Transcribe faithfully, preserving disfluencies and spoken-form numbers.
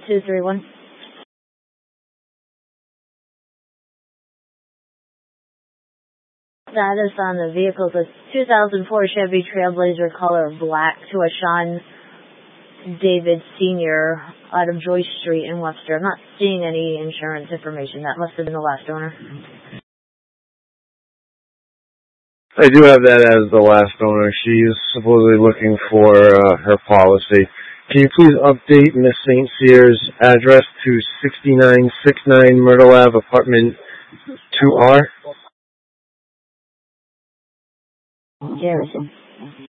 two three one. Status on the vehicle is two thousand four Chevy Trailblazer, color black, to a Sean David Senior out of Joyce Street in Webster. I'm not seeing any insurance information. That must have been the last owner. I do have that as the last owner. She is supposedly looking for uh, her policy. Can you please update Miss Saint Cyr's address to sixty-nine sixty-nine Myrtle Avenue, apartment two R? Garrison.